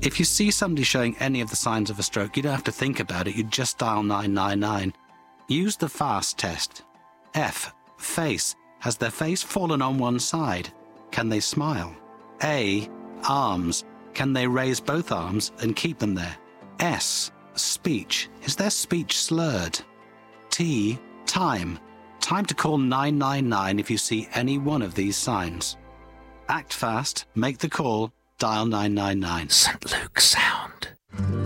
If you see somebody showing any of the signs of a stroke, you don't have to think about it. You just dial 999. Use the FAST test. F. Face. Has their face fallen on one side? Can they smile? A. Arms. Can they raise both arms and keep them there? S. Speech. Is their speech slurred? T. Time. Time to call 999 if you see any one of these signs. Act fast, make the call, dial 999. St. Luke's Sound.